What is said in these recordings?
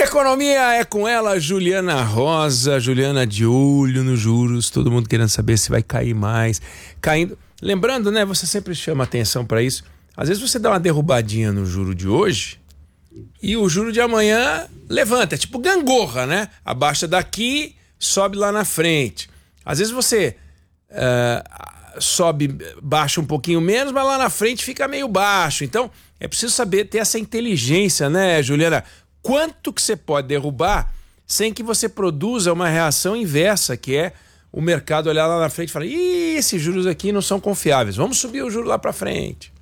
Economia é com ela, Juliana Rosa. Juliana de olho nos juros, todo mundo querendo saber se vai cair mais. Caindo. Lembrando, né? Você sempre chama atenção para isso. Às vezes você dá uma derrubadinha no juro de hoje e o juro de amanhã levanta. É tipo gangorra, né? Abaixa daqui, sobe lá na frente. Às vezes você sobe, baixa um pouquinho menos, mas lá na frente fica meio baixo. Então, é preciso saber ter essa inteligência, né, Juliana? Quanto que você pode derrubar sem que você produza uma reação inversa, que é o mercado olhar lá na frente e falar: ih, esses juros aqui não são confiáveis, vamos subir o juro lá para frente.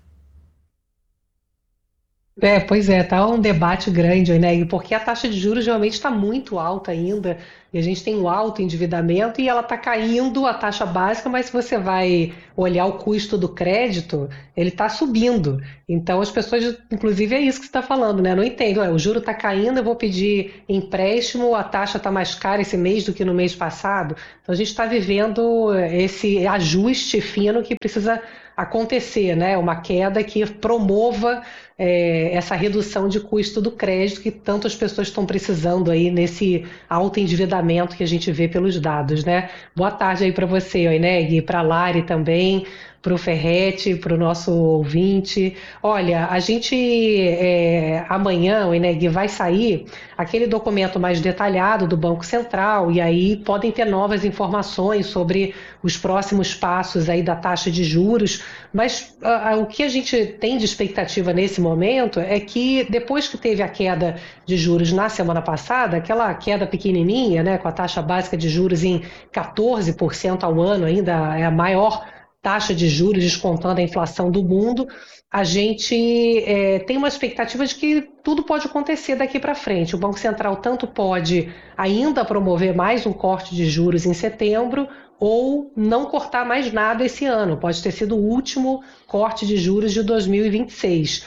Pois é, tá um debate grande, né? Porque a taxa de juros realmente está muito alta ainda, e a gente tem um alto endividamento e ela está caindo a taxa básica, mas se você vai olhar o custo do crédito, ele está subindo. Então as pessoas, inclusive é isso que você está falando, né? Não entendo, o juro está caindo, eu vou pedir empréstimo, a taxa está mais cara esse mês do que no mês passado. Então a gente está vivendo esse ajuste fino que precisa acontecer, né? Uma queda que promova essa redução de custo do crédito que tantas pessoas estão precisando aí nesse alto endividamento que a gente vê pelos dados, né? Boa tarde aí para você, Oineg, para a Lari também, para o Ferretti, para o nosso ouvinte. Olha, a gente amanhã, Oineg, vai sair aquele documento mais detalhado do Banco Central e aí podem ter novas informações sobre os próximos passos aí da taxa de juros, mas o que a gente tem de expectativa nesse momento é que depois que teve a queda de juros na semana passada, aquela queda pequenininha, né, com a taxa básica de juros em 14% ao ano, ainda é a maior taxa de juros descontando a inflação do mundo, a gente tem uma expectativa de que tudo pode acontecer daqui para frente. O Banco Central tanto pode ainda promover mais um corte de juros em setembro ou não cortar mais nada esse ano. Pode ter sido o último corte de juros de 2026.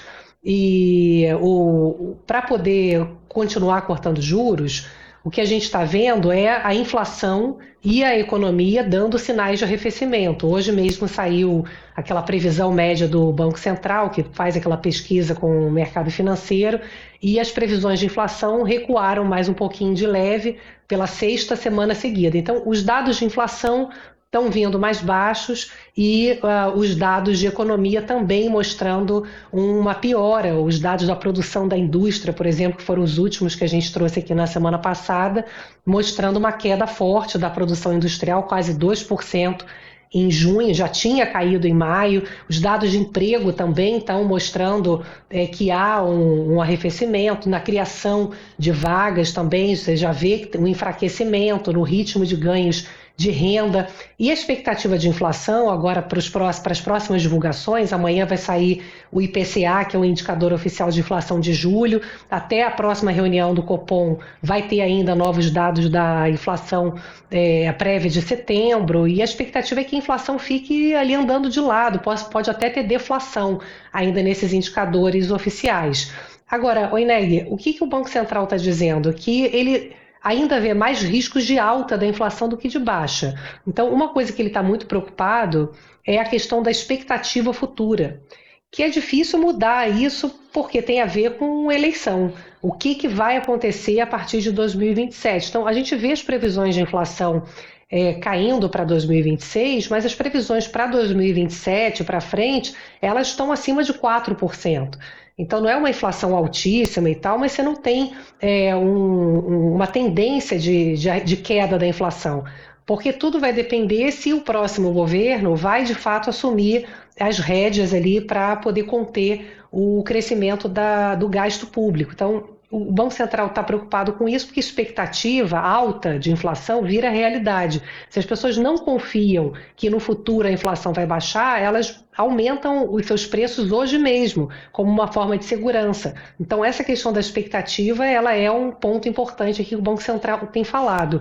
E para poder continuar cortando juros, o que a gente está vendo é a inflação e a economia dando sinais de arrefecimento. Hoje mesmo saiu aquela previsão média do Banco Central, que faz aquela pesquisa com o mercado financeiro, e as previsões de inflação recuaram mais um pouquinho de leve pela sexta semana seguida. Então, os dados de inflação estão vindo mais baixos e os dados de economia também mostrando uma piora. Os dados da produção da indústria, por exemplo, que foram os últimos que a gente trouxe aqui na semana passada, mostrando uma queda forte da produção industrial, quase 2% em junho, já tinha caído em maio. Os dados de emprego também estão mostrando que há um arrefecimento na criação de vagas também. Você já vê um enfraquecimento no ritmo de ganhos de renda. E a expectativa de inflação agora para as próximas divulgações, amanhã vai sair o IPCA, que é o indicador oficial de inflação de julho, até a próxima reunião do Copom vai ter ainda novos dados da inflação prévia de setembro, e a expectativa é que a inflação fique ali andando de lado, pode até ter deflação ainda nesses indicadores oficiais. Agora, Oineg, o que o Banco Central está dizendo? Que ele ainda vê mais riscos de alta da inflação do que de baixa. Então, uma coisa que ele está muito preocupado é a questão da expectativa futura, que é difícil mudar isso porque tem a ver com eleição. O que vai acontecer a partir de 2027? Então, a gente vê as previsões de inflação caindo para 2026, mas as previsões para 2027, para frente, elas estão acima de 4%. Então não é uma inflação altíssima e tal, mas você não tem uma tendência de queda da inflação, porque tudo vai depender se o próximo governo vai de fato assumir as rédeas ali para poder conter o crescimento do gasto público. Então o Banco Central está preocupado com isso porque expectativa alta de inflação vira realidade. Se as pessoas não confiam que no futuro a inflação vai baixar, elas aumentam os seus preços hoje mesmo, como uma forma de segurança. Então essa questão da expectativa, ela é um ponto importante aqui que o Banco Central tem falado.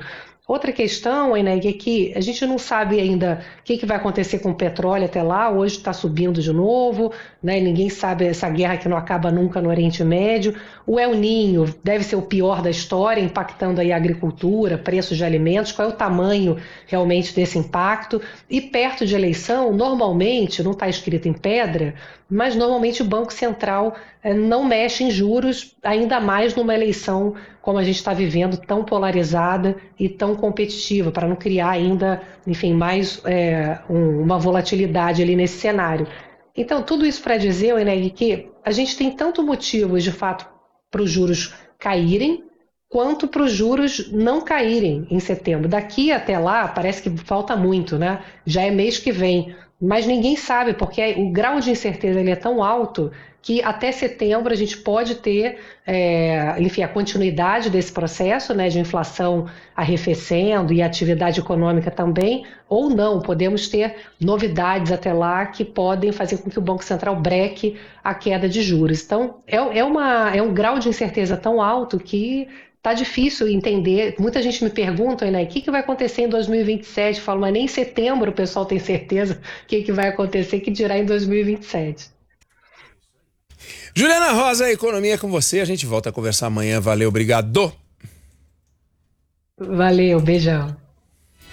Outra questão, Eneg, é que a gente não sabe ainda o que vai acontecer com o petróleo até lá. Hoje está subindo de novo, né? Ninguém sabe essa guerra que não acaba nunca no Oriente Médio. O El Niño deve ser o pior da história, impactando aí a agricultura, preços de alimentos. Qual é o tamanho realmente desse impacto? E perto de eleição, normalmente, não está escrito em pedra, mas normalmente o Banco Central não mexe em juros, ainda mais numa eleição como a gente está vivendo, tão polarizada e tão competitiva, para não criar ainda, enfim, mais uma volatilidade ali nesse cenário. Então, tudo isso para dizer, Eneg, que a gente tem tanto motivos, de fato, para os juros caírem, quanto para os juros não caírem em setembro. Daqui até lá, parece que falta muito, né? Já é mês que vem, mas ninguém sabe, porque o grau de incerteza ele é tão alto que até setembro a gente pode ter, enfim, a continuidade desse processo, né, de inflação arrefecendo e atividade econômica também, ou não, podemos ter novidades até lá que podem fazer com que o Banco Central breque a queda de juros. Então, é um grau de incerteza tão alto que tá difícil entender. Muita gente me pergunta, né, o que vai acontecer em 2027? Eu falo, mas nem em setembro o pessoal tem certeza o que vai acontecer, que dirá em 2027. Juliana Rosa, Economia com você. A gente volta a conversar amanhã. Valeu, obrigado. Valeu, beijão.